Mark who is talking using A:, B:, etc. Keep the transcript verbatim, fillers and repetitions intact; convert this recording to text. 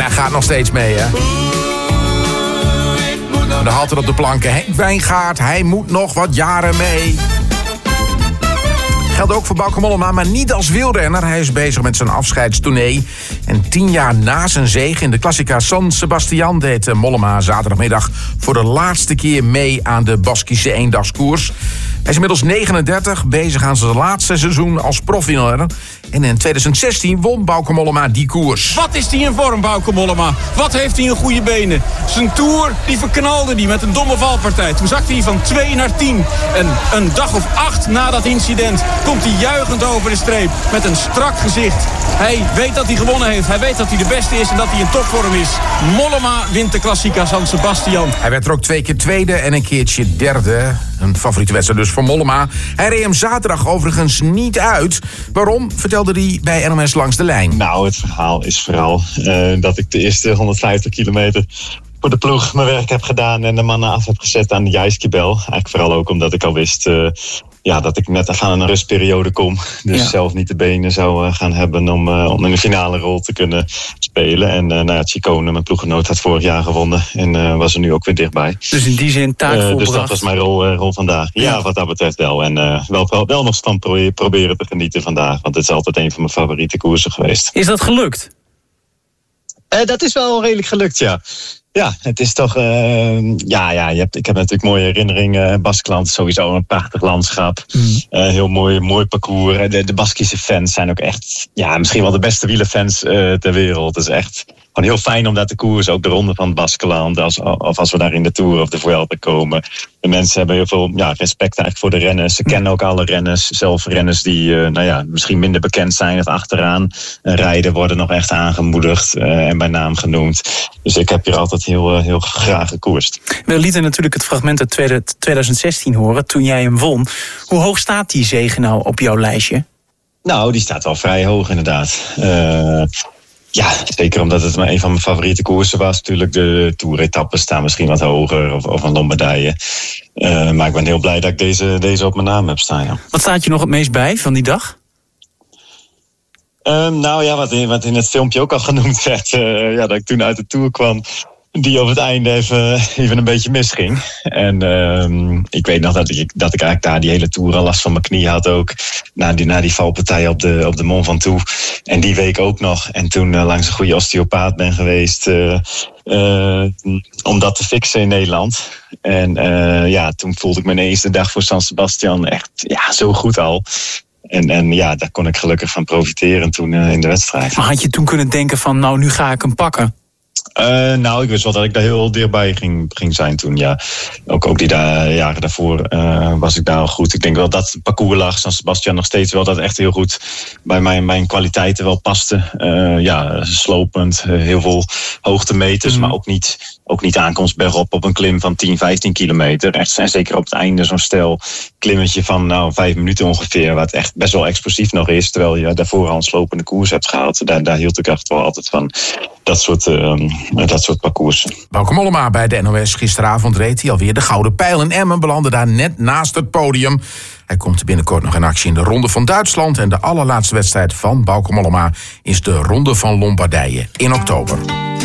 A: hij gaat nog steeds mee, hè? De halter op de planken. Henk Wijngaard, hij moet nog wat jaren mee. Geldt ook voor Bauke Mollema, maar niet als wielrenner. Hij is bezig met zijn afscheidstournee. En tien jaar na zijn zege in de Klassica San Sebastian deed Mollema zaterdagmiddag voor de laatste keer mee aan de Baskische eendagskoers. Hij is inmiddels negenendertig, bezig aan zijn laatste seizoen als profwielrenner. En in tweeduizend zestien won Bauke Mollema die koers.
B: Wat is die in vorm, Bauke Mollema? Wat heeft hij een goede benen? Zijn Tour, die verknalde hij met een domme valpartij. Toen zakte hij van twee naar tien. En een dag of acht na dat incident komt hij juichend over de streep. Met een strak gezicht. Hij weet dat hij gewonnen heeft. Hij weet dat hij de beste is en dat hij in topvorm is. Mollema wint de Klassica San Sebastian.
A: Hij werd er ook twee keer tweede en een keertje derde. Een favoriete wedstrijd dus voor Mollema. Hij reed hem zaterdag overigens niet uit. Waarom? Vertelde hij bij N O S Langs de Lijn.
C: Nou, het verhaal is vooral uh, dat ik de eerste honderdvijftig kilometer voor de ploeg mijn werk heb gedaan en de mannen af heb gezet aan de Jaiskebel. Eigenlijk vooral ook omdat ik al wist uh, ja, dat ik net aan een rustperiode kom. Dus ja. zelf niet de benen zou uh, gaan hebben om, uh, om in de finale rol te kunnen spelen. En uh, nou ja, Ciccone, mijn ploeggenoot, had vorig jaar gewonnen en uh, was er nu ook weer dichtbij.
D: Dus in die zin taak volbracht.
C: Uh, dus dat was mijn rol, uh, rol vandaag. Ja, ja, wat dat betreft wel. En uh, wel, wel, wel nog van pro- proberen te genieten vandaag. Want het is altijd een van mijn favoriete koersen geweest.
D: Is dat gelukt?
C: Uh, dat is wel redelijk gelukt, ja. Ja, het is toch... Uh, ja, ja je hebt, ik heb natuurlijk mooie herinneringen. Baskeland, sowieso een prachtig landschap. Mm. Uh, heel mooi, mooi parcours. De, de Baskische fans zijn ook echt... Ja, misschien wel de beste wielerfans uh, ter wereld. Het is echt gewoon heel fijn om daar te koersen. Ook de ronde van het Baskeland. Als, of als we daar in de Tour of de Vuelta komen. De mensen hebben heel veel ja, respect eigenlijk voor de renners. Ze kennen ook alle renners. Zelfs renners die uh, nou ja, misschien minder bekend zijn. Het achteraan uh, rijden worden nog echt aangemoedigd. Uh, en bij naam genoemd. Dus ik heb hier altijd heel, uh, heel graag gekoerst.
D: We lieten natuurlijk het fragment uit tweeduizend zestien horen. Toen jij hem won. Hoe hoog staat die zege nou op jouw lijstje?
C: Nou, die staat wel vrij hoog inderdaad. Uh, Ja, zeker omdat het maar een van mijn favoriete koersen was. Natuurlijk, de Tour-etappes staan misschien wat hoger. Of, of een Lombardije. Uh, maar ik ben heel blij dat ik deze, deze op mijn naam heb staan. Ja.
D: Wat staat je nog het meest bij van die dag?
C: Uh, nou ja, wat in, wat in het filmpje ook al genoemd werd. Uh, ja, dat ik toen uit de Tour kwam. Die op het einde even, even een beetje misging. En uh, ik weet nog dat ik, dat ik eigenlijk daar die hele Tour al last van mijn knie had ook. Na die, na die valpartij op de, op de Mont Ventoux. En die week ook nog. En toen uh, langs een goede osteopaat ben geweest. Uh, uh, om dat te fixen in Nederland. En uh, ja, toen voelde ik me ineens de dag voor San Sebastian echt ja, zo goed al. En, en ja, daar kon ik gelukkig van profiteren toen uh, in de wedstrijd.
D: Maar had je toen kunnen denken van nou, nu ga ik hem pakken?
C: Uh, nou, ik wist wel dat ik daar heel dichtbij ging, ging zijn toen, ja. Ook, ook die da- jaren daarvoor uh, was ik daar al goed. Ik denk wel dat het parcours lag, San Sebastian nog steeds wel dat echt heel goed bij mijn, mijn kwaliteiten wel paste. Uh, ja, slopend, uh, heel veel hoogtemeters, mm. maar ook niet, ook niet aankomst bergop op een klim van tien, vijftien kilometer. Echt, en zeker op het einde zo'n stel klimmetje van nou, vijf minuten ongeveer, wat echt best wel explosief nog is, terwijl je daarvoor al een slopende koers hebt gehaald. Daar, daar hield ik echt wel altijd van. Dat soort, uh, dat soort parcoursen.
A: Bauke Mollema bij de N O S. Gisteravond reed hij alweer de Gouden Pijl in Emmen. Belandde daar net naast het podium. Hij komt binnenkort nog in actie in de Ronde van Duitsland. En de allerlaatste wedstrijd van Bauke Mollema is de Ronde van Lombardije in oktober.